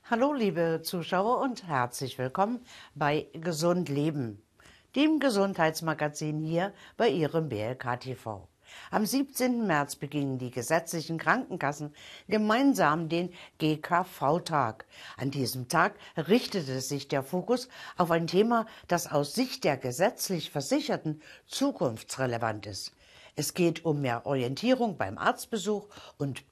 Hallo liebe Zuschauer und herzlich willkommen bei Gesund Leben, dem Gesundheitsmagazin hier bei Ihrem BLK TV. Am 17. März beginnen die gesetzlichen Krankenkassen gemeinsam den GKV-Tag. An diesem Tag richtete sich der Fokus auf ein Thema, das aus Sicht der gesetzlich Versicherten zukunftsrelevant ist. Es geht um mehr Orientierung beim Arztbesuch und